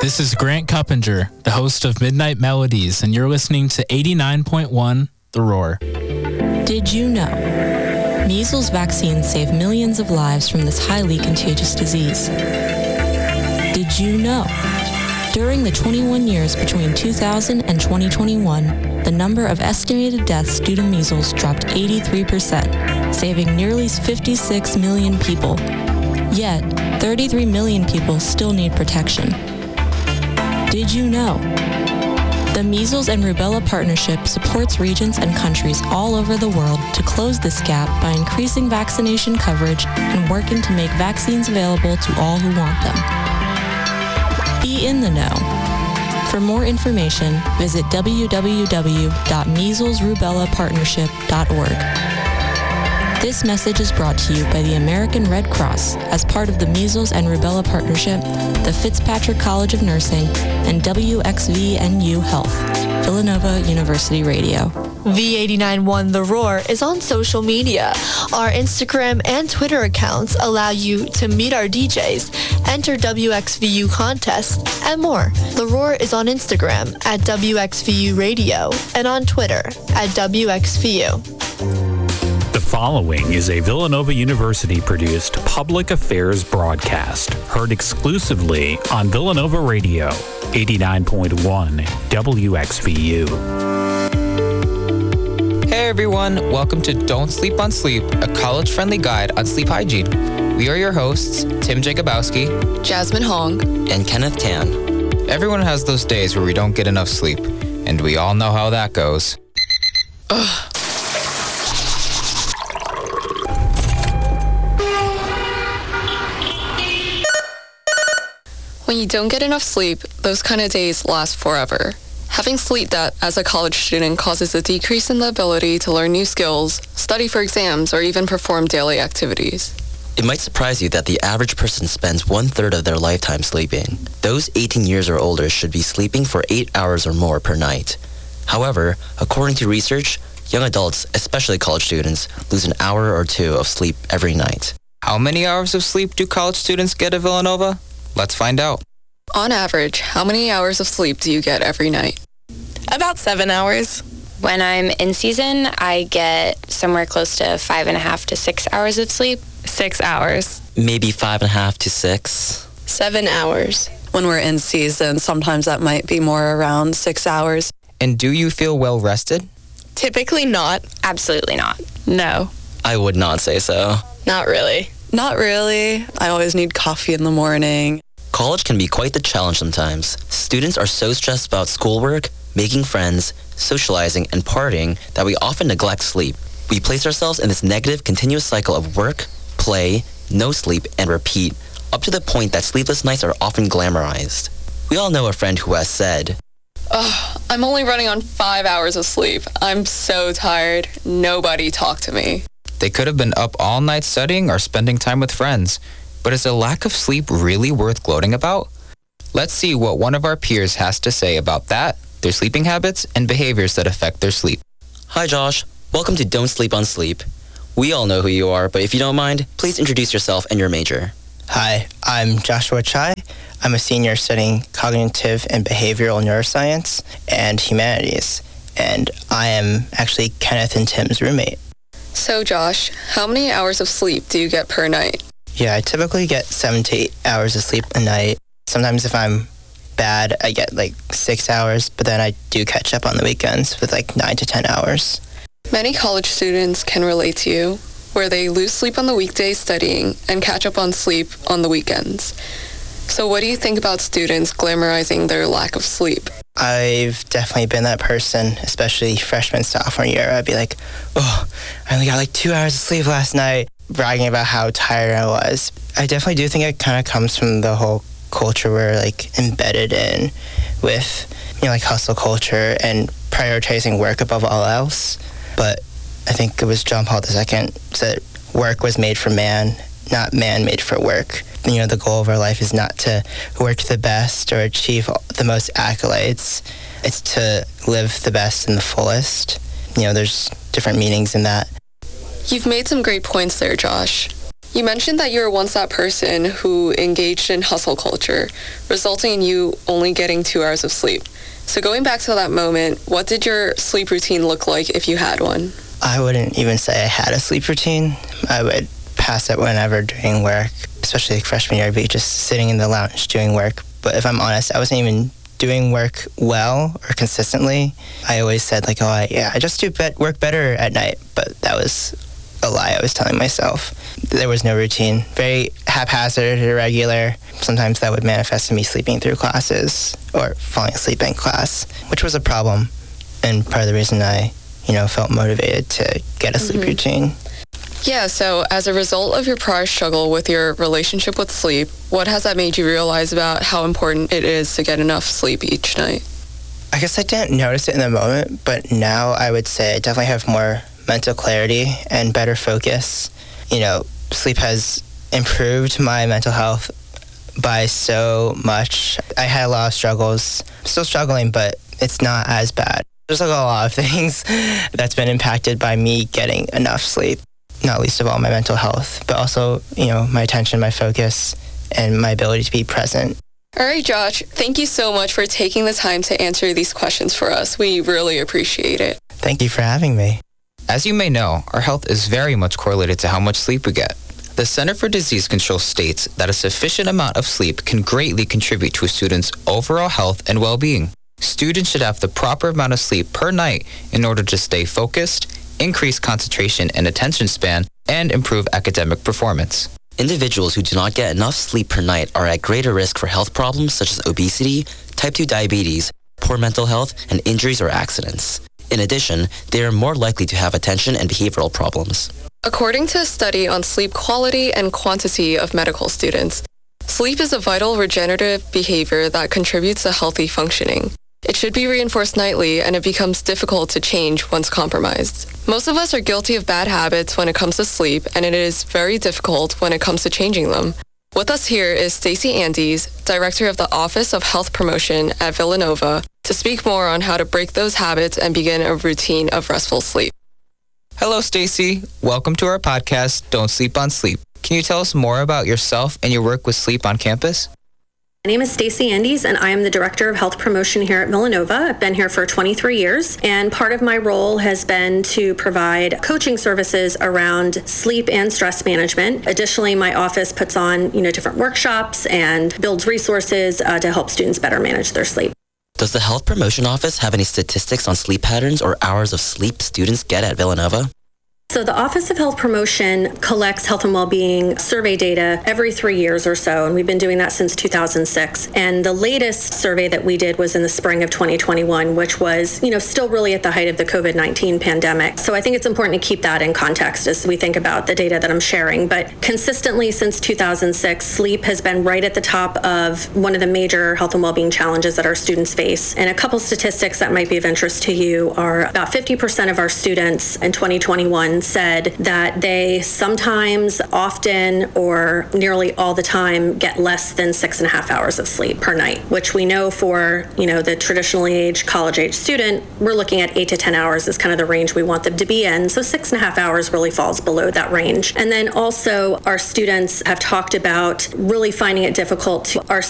This is Grant Cuppinger, the host of Midnight Melodies, and you're listening to 89.1 The Roar. Did you know? Measles vaccines save millions of lives from this highly contagious disease. Did you know? During the 21 years between 2000 and 2021, the number of estimated deaths due to measles dropped 83%, saving nearly 56 million people. Yet, 33 million people still need protection. Did you know? The Measles and Rubella Partnership supports regions and countries all over the world to close this gap by increasing vaccination coverage and working to make vaccines available to all who want them. Be in the know. For more information, visit www.measlesrubellapartnership.org. This message is brought to you by the American Red Cross as part of the Measles and Rubella Partnership, the Fitzpatrick College of Nursing, and WXVNU Health, Villanova University Radio. V89.1 The Roar is on social media. Our Instagram and Twitter accounts allow you to meet our DJs, enter WXVU contests, and more. The Roar is on Instagram at WXVU Radio and on Twitter at WXVU. The following is a Villanova University-produced public affairs broadcast, heard exclusively on Villanova Radio, 89.1 WXVU. Hey everyone, welcome to Don't Sleep on Sleep, a college-friendly guide on sleep hygiene. We are your hosts, Tim Jacobowski, Jasmine Hong, and Kenneth Tan. Everyone has those days where we don't get enough sleep, and we all know how that goes. Ugh. When you don't get enough sleep, those kind of days last forever. Having sleep debt as a college student causes a decrease in the ability to learn new skills, study for exams, or even perform daily activities. It might surprise you that the average person spends 1/3 of their lifetime sleeping. Those 18 years or older should be sleeping for 8 hours or more per night. However, according to research, young adults, especially college students, lose an hour or two of sleep every night. How many hours of sleep do college students get at Villanova? Let's find out. On average, how many hours of sleep do you get every night? About 7 hours. When I'm in season, I get somewhere close to 5.5 to 6 hours of sleep. 6 hours. Maybe 5.5 to 6. 7 hours. When we're in season, sometimes that might be more around 6 hours. And do you feel well rested? Typically not. Absolutely not. No. I would not say so. Not really. Not really. I always need coffee in the morning. College can be quite the challenge sometimes. Students are so stressed about schoolwork, making friends, socializing, and partying that we often neglect sleep. We place ourselves in this negative, continuous cycle of work, play, no sleep, and repeat, up to the point that sleepless nights are often glamorized. We all know a friend who has said, Ugh, I'm only running on 5 hours of sleep. I'm so tired. Nobody talk to me. They could have been up all night studying or spending time with friends. But is a lack of sleep really worth gloating about? Let's see what one of our peers has to say about that, their sleeping habits, and behaviors that affect their sleep. Hi Josh, welcome to Don't Sleep on Sleep. We all know who you are, but if you don't mind, please introduce yourself and your major. Hi, I'm Joshua Chai. I'm a senior studying cognitive and behavioral neuroscience and humanities, and I am actually Kenneth and Tim's roommate. So Josh, how many hours of sleep do you get per night? Yeah, I typically get 7 to 8 hours of sleep a night. Sometimes if I'm bad, I get like 6 hours, but then I do catch up on the weekends with like 9 to 10 hours. Many college students can relate to you, where they lose sleep on the weekdays studying and catch up on sleep on the weekends. So what do you think about students glamorizing their lack of sleep? I've definitely been that person, especially freshman, sophomore year. I'd be like, oh, I only got like 2 hours of sleep last night, bragging about how tired I was. I definitely do think it kind of comes from the whole culture we're like embedded in with, like hustle culture and prioritizing work above all else. But I think it was John Paul II said work was made for man, not man made for work. The goal of our life is not to work the best or achieve the most accolades. It's to live the best and the fullest. There's different meanings in that. You've made some great points there, Josh. You mentioned that you were once that person who engaged in hustle culture, resulting in you only getting 2 hours of sleep. So going back to that moment, what did your sleep routine look like if you had one? I wouldn't even say I had a sleep routine. I would pass it whenever doing work, especially like freshman year, I'd be just sitting in the lounge doing work. But if I'm honest, I wasn't even doing work well or consistently. I always said like, I just do work better at night. But that was a lie I was telling myself. There was no routine. Very haphazard, irregular. Sometimes that would manifest in me sleeping through classes or falling asleep in class, which was a problem. And part of the reason I, felt motivated to get a sleep routine. Yeah, so as a result of your prior struggle with your relationship with sleep, what has that made you realize about how important it is to get enough sleep each night? I guess I didn't notice it in the moment, but now I would say I definitely have more mental clarity and better focus. Sleep has improved my mental health by so much. I had a lot of struggles, still struggling, but it's not as bad. There's like a lot of things that's been impacted by me getting enough sleep, not least of all my mental health, but also, my attention, my focus, and my ability to be present. All right, Josh, thank you so much for taking the time to answer these questions for us. We really appreciate it. Thank you for having me. As you may know, our health is very much correlated to how much sleep we get. The Center for Disease Control states that a sufficient amount of sleep can greatly contribute to a student's overall health and well-being. Students should have the proper amount of sleep per night in order to stay focused, increase concentration and attention span, and improve academic performance. Individuals who do not get enough sleep per night are at greater risk for health problems such as obesity, type 2 diabetes, poor mental health, and injuries or accidents. In addition, they are more likely to have attention and behavioral problems. According to a study on sleep quality and quantity of medical students, sleep is a vital regenerative behavior that contributes to healthy functioning. It should be reinforced nightly, and it becomes difficult to change once compromised. Most of us are guilty of bad habits when it comes to sleep, and it is very difficult when it comes to changing them. With us here is Stacey Andes, Director of the Office of Health Promotion at Villanova, to speak more on how to break those habits and begin a routine of restful sleep. Hello, Stacey. Welcome to our podcast, Don't Sleep on Sleep. Can you tell us more about yourself and your work with sleep on campus? My name is Stacey Andes, and I am the Director of Health Promotion here at Villanova. I've been here for 23 years, and part of my role has been to provide coaching services around sleep and stress management. Additionally, my office puts on, different workshops and builds resources to help students better manage their sleep. Does the Health Promotion Office have any statistics on sleep patterns or hours of sleep students get at Villanova? So the Office of Health Promotion collects health and well-being survey data every 3 years or so, and we've been doing that since 2006. And the latest survey that we did was in the spring of 2021, which was, still really at the height of the COVID-19 pandemic. So I think it's important to keep that in context as we think about the data that I'm sharing. But consistently since 2006, sleep has been right at the top of one of the major health and well-being challenges that our students face. And a couple statistics that might be of interest to you are about 50% of our students in 2021 said that they sometimes, often, or nearly all the time get less than 6.5 hours of sleep per night, which we know for, the traditionally aged college-age student, we're looking at 8 to 10 hours is kind of the range we want them to be in. So 6.5 hours really falls below that range. And then also our students have talked about really finding it difficult to, our